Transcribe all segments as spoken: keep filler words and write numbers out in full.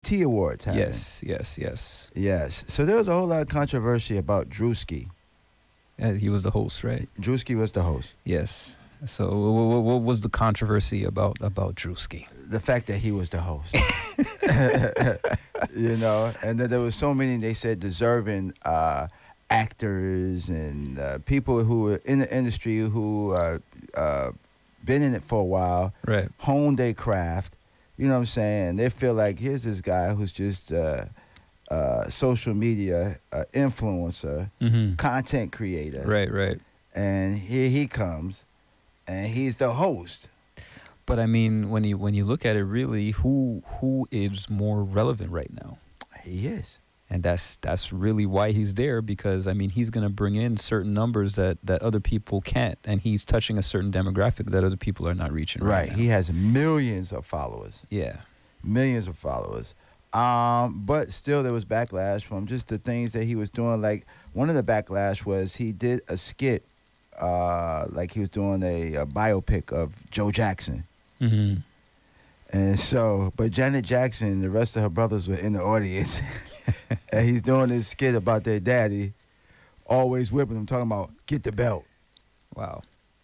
T Awards happened. Yes, yes, yes. Yes. So there was a whole lot of controversy about Drewski. Uh, he was the host, right? Drewski was the host. Yes. So what, what was the controversy about about Drewski? The fact that he was the host. You know, and then there was so many, they said, deserving uh, actors and uh, people who were in the industry who uh, uh, been in it for a while, Right. honed their craft. You know what I'm saying? They feel like here's this guy who's just uh, uh, social media uh, influencer, Mm-hmm. content creator. Right, right. And here he comes, and he's the host. But I mean, when you when you look at it, really, who who is more relevant right now? He is. And that's that's really why he's there, because I mean he's gonna bring in certain numbers that, that other people can't, and he's touching a certain demographic that other people are not reaching. Right. Right. now. He has millions of followers. Yeah. Millions of followers. Um, but still there was backlash from just the things that he was doing. Like one of the backlash was he did a skit, uh, like he was doing a, a biopic of Joe Jackson. Mm-hmm. And so, but Janet Jackson and the rest of her brothers were in the audience. And he's doing this skit about their daddy, always whipping them, talking about, get the belt. Wow.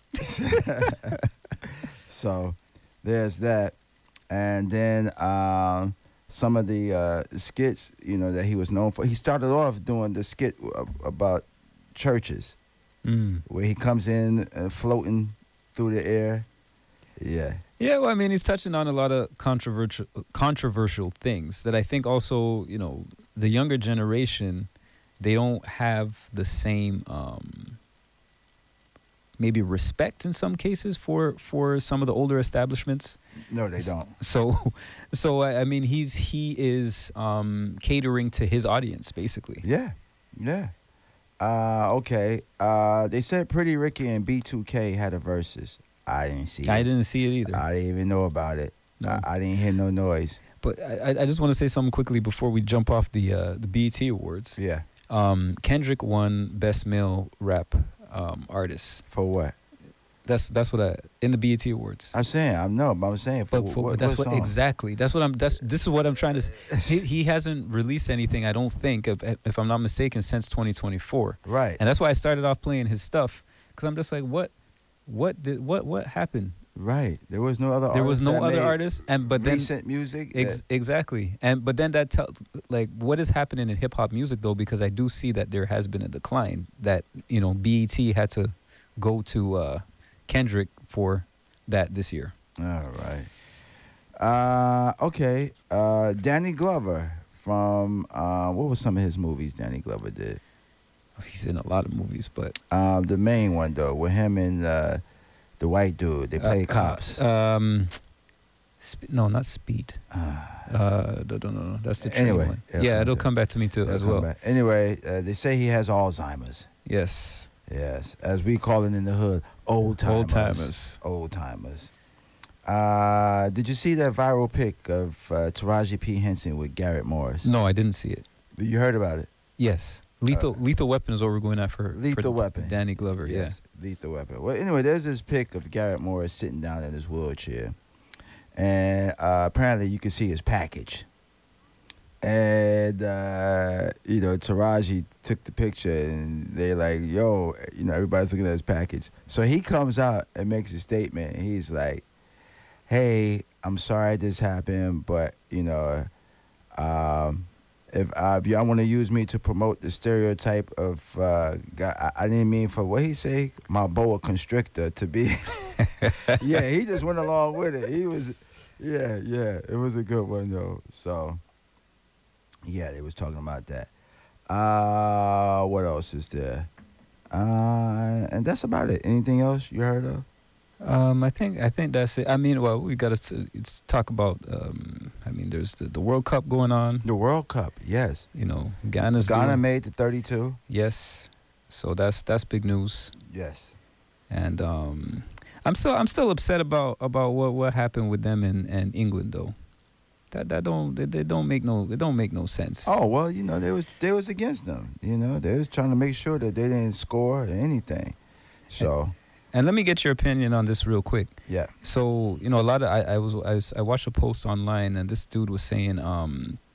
So there's that. And then um, some of the uh, skits, you know, that he was known for. He started off doing the skit about churches, Mm. where he comes in uh, floating through the air. Yeah. Yeah, well, I mean, he's touching on a lot of controversial controversial things that I think also, you know, the younger generation, they don't have the same um, maybe respect in some cases for, for some of the older establishments. No, they don't. So, so I I mean, he's he is um, catering to his audience basically. Yeah. Yeah. Uh, okay. Uh, they said Pretty Ricky and B two K had a versus. I didn't see it. I didn't see it either. I didn't even know about it. No. I, I didn't hear no noise. But I, I just want to say something quickly before we jump off the uh, the B E T Awards. Yeah. Um, Kendrick won Best Male Rap um, Artist. For what? That's that's what I in the B E T Awards. I'm saying, I know, but I'm saying, for But, for, what, but that's what what song? exactly. That's what I'm. That's this is what I'm trying to. s- He, he hasn't released anything. I don't think, if, if I'm not mistaken, since twenty twenty-four. Right. And that's why I started off playing his stuff, because I'm just like, what, what did what what happened? Right. There was no other There was artist no that other made artist, and but then recent music. Ex- that- exactly, and but then that tell like what is happening in hip hop music though, because I do see that there has been a decline. That you know B E T had to go to uh, Kendrick for that this year. All right. Uh, okay. Uh, Danny Glover from uh, what was some of his movies Danny Glover did? He's in a lot of movies, but Um, the main one though, with him and uh, the white dude, they play uh, cops. Uh, um, sp- no, not Speed. Uh, Uh, no, no, no, no, that's the train Anyway, one. it'll Yeah, come it'll to- come back to me too They'll as come well. back. Anyway, uh, they say he has Alzheimer's. Yes, Yes, as we call it in the hood, old timers. old timers. Old timers. Uh, did you see that viral pic of uh, Taraji P. Henson with Garrett Morris? No, I didn't see it. You heard about it? Yes, Lethal Uh, Lethal Weapon is what we're going at for. Lethal for Weapon. Danny Glover. Yes, Lethal Weapon. Well, anyway, there's this pic of Garrett Morris sitting down in his wheelchair. And uh, apparently you can see his package. And, uh, you know, Taraji took the picture and they like, yo, you know, everybody's looking at his package. So he comes out and makes a statement. And he's like, hey, I'm sorry this happened, but, you know, um, if, uh, if y'all want to use me to promote the stereotype of, uh, guy, I, I didn't mean for, what he say? My boa constrictor to be. Yeah, he just went along with it. He was, yeah, yeah, it was a good one, though. So, yeah, they was talking about that. Uh, what else is there? Uh, and that's about it. Anything else you heard of? Um, I think I think that's it. I mean, well, we got to it's talk about. Um, I mean, there's the, the World Cup going on. The World Cup, yes. You know, Ghana's Ghana doing, made the thirty-two. yes, so that's that's big news. Yes. And um, I'm still I'm still upset about about what, what happened with them in, in England though. That that don't they, they don't make no it don't make no sense. Oh well, you know they was they was against them. You know they was trying to make sure that they didn't score or anything. So And let me get your opinion on this real quick. yeah, So you know, a lot of I, I was I, was, I watched a post online, and this dude was saying, um,